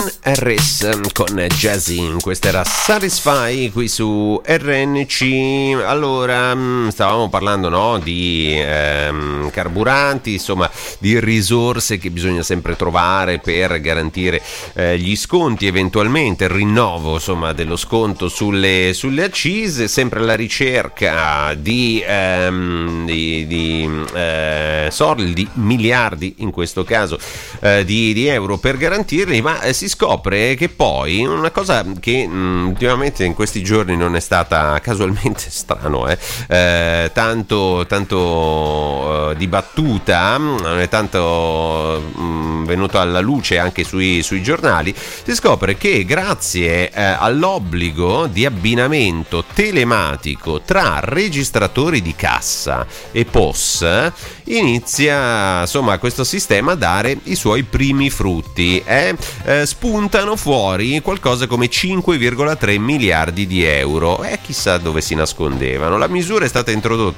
Calvin Harris con Jazzy, questa era Satisfy qui su RNC. Allora, stavamo parlando, no, di carburanti, insomma, di risorse che bisogna sempre trovare per garantire gli sconti, eventualmente il rinnovo, insomma, dello sconto sulle accise, sempre alla ricerca di soldi, di miliardi in questo caso di euro per garantirli, ma si scopre che poi una cosa che ultimamente in questi giorni non è stata, casualmente, strano, tanto dibattuta, non è tanto venuto alla luce anche sui giornali. Si scopre che grazie all'obbligo di abbinamento telematico tra registratori di cassa e POS inizia, insomma, questo sistema a dare i suoi primi frutti. Spuntano fuori qualcosa come 5,3 miliardi di euro, chissà dove si nascondevano. La misura è stata introdotta